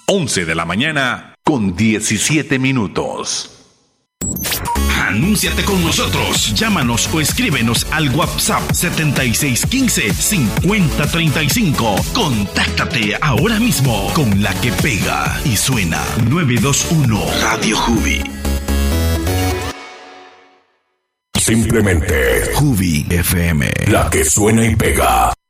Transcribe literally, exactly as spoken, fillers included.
once de la mañana con diecisiete minutos. Anúnciate con nosotros. Llámanos o escríbenos al WhatsApp setenta y seis quince cincuenta treinta y cinco. Contáctate ahora mismo con la que pega y suena. nueve dos uno Radio Juvi. Simplemente Juvi F M. La que suena y pega.